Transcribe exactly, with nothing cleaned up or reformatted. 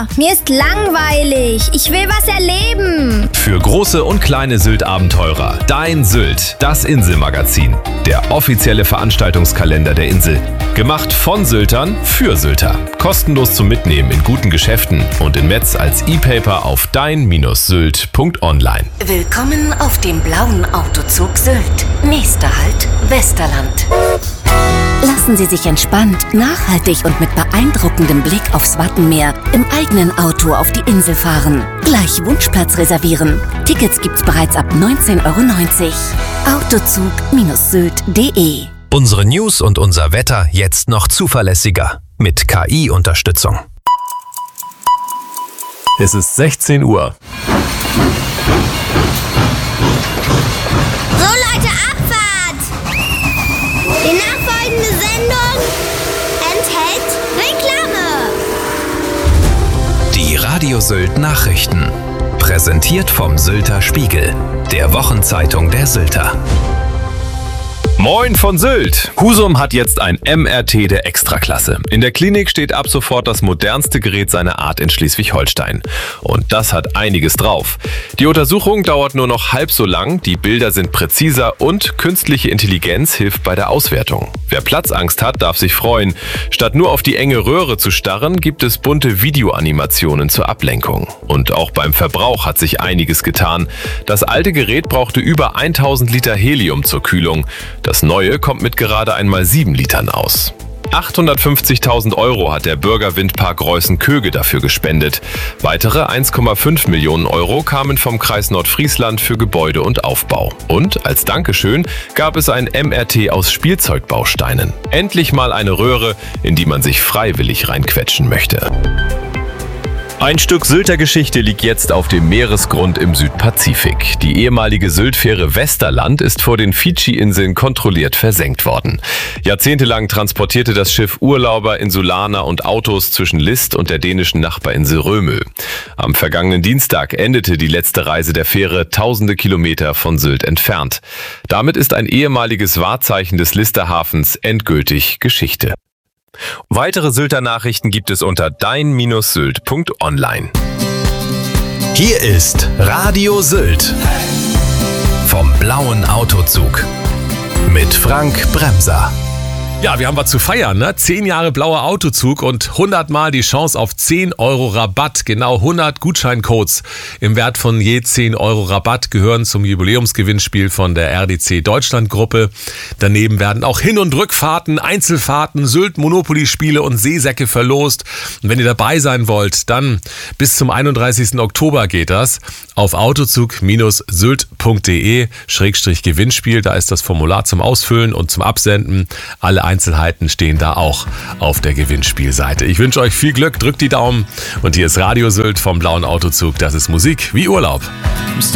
Papa, mir ist langweilig. Ich will was erleben. Für große und kleine Sylt-Abenteurer. Dein Sylt, das Inselmagazin. Der offizielle Veranstaltungskalender der Insel. Gemacht von Syltern für Sylter. Kostenlos zum Mitnehmen in guten Geschäften und in Metz als E-Paper auf dein Sylt punkt online. Willkommen auf dem blauen Autozug Sylt. Nächster Halt, Westerland. Lassen Sie sich entspannt, nachhaltig und mit beeindruckendem Blick aufs Wattenmeer im eigenen Auto auf die Insel fahren. Gleich Wunschplatz reservieren. Tickets gibt's bereits ab neunzehn Euro neunzig. Autozug Sylt punkt de. Unsere News und unser Wetter jetzt noch zuverlässiger. Mit K I-Unterstützung. Es ist sechzehn Uhr. So Leute, Abfahrt! Die nachfolgende Sendung enthält Reklame. Die Radio Sylt Nachrichten. Präsentiert vom Sylter Spiegel, der Wochenzeitung der Sylter. Moin von Sylt! Husum hat jetzt ein M R T der Extraklasse. In der Klinik steht ab sofort das modernste Gerät seiner Art in Schleswig-Holstein. Und das hat einiges drauf. Die Untersuchung dauert nur noch halb so lang, die Bilder sind präziser und künstliche Intelligenz hilft bei der Auswertung. Wer Platzangst hat, darf sich freuen. Statt nur auf die enge Röhre zu starren, gibt es bunte Videoanimationen zur Ablenkung. Und auch beim Verbrauch hat sich einiges getan. Das alte Gerät brauchte über tausend Liter Helium zur Kühlung. Das neue kommt mit gerade einmal sieben Litern aus. achthundertfünfzigtausend Euro hat der Bürgerwindpark Reußen-Köge dafür gespendet. Weitere eins Komma fünf Millionen Euro kamen vom Kreis Nordfriesland für Gebäude und Aufbau. Und als Dankeschön gab es ein M R T aus Spielzeugbausteinen. Endlich mal eine Röhre, in die man sich freiwillig reinquetschen möchte. Ein Stück Sylter Geschichte liegt jetzt auf dem Meeresgrund im Südpazifik. Die ehemalige Syltfähre Westerland ist vor den Fidschi-Inseln kontrolliert versenkt worden. Jahrzehntelang transportierte das Schiff Urlauber, Insulaner und Autos zwischen List und der dänischen Nachbarinsel Römö. Am vergangenen Dienstag endete die letzte Reise der Fähre tausende Kilometer von Sylt entfernt. Damit ist ein ehemaliges Wahrzeichen des Listerhafens endgültig Geschichte. Weitere Sylter Nachrichten gibt es unter dein Sylt punkt online. Hier ist Radio Sylt vom blauen Autozug mit Frank Bremser. Ja, wir haben was zu feiern, ne? Zehn Jahre blauer Autozug und hundert Mal die Chance auf zehn Euro Rabatt. Genau hundert Gutscheincodes im Wert von je zehn Euro Rabatt gehören zum Jubiläumsgewinnspiel von der R D C Deutschland Gruppe. Daneben werden auch Hin- und Rückfahrten, Einzelfahrten, Sylt-Monopoly-Spiele und Seesäcke verlost. Und wenn ihr dabei sein wollt, dann bis zum einunddreißigsten Oktober geht das auf autozug Sylt punkt de Schrägstrich Gewinnspiel. Da ist das Formular zum Ausfüllen und zum Absenden. Alle Einzelheiten stehen da auch auf der Gewinnspielseite. Ich wünsche euch viel Glück, drückt die Daumen und hier ist Radio Sylt vom blauen Autozug. Das ist Musik wie Urlaub.